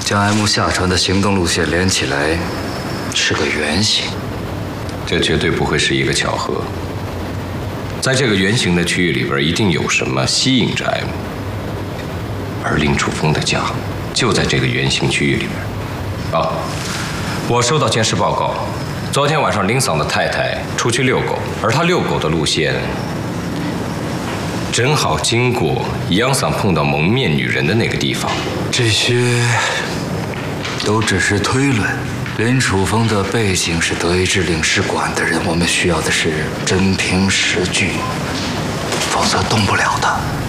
将 M 下船的行动路线连起来，是个圆形。 这绝对不会是一个巧合。在这个圆形的区域里边，一定有什么吸引着 M， 而林楚风的家就在这个圆形区域里边。啊，我收到监视报告，昨天晚上林桑的太太出去遛狗，而她遛狗的路线正好经过杨桑碰到蒙面女人的那个地方。 这些都只是推论。林楚风的背景是德意志领事馆的人，我们需要的是真凭实据，否则动不了的。